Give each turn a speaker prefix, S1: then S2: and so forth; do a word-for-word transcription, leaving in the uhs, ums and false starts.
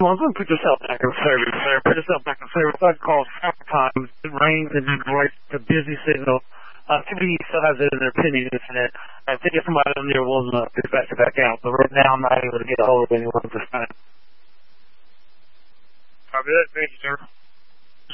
S1: Well, I'm going to put yourself back in service, sir. Put yourself back in service. I call several times. It rains and then right the busy signal. Uh, T V still has it in their penny internet. I think if somebody on there will uh, get back to back out. But right now, I'm not able to get a hold of anyone at this time.
S2: Copy that. Thank you, sir.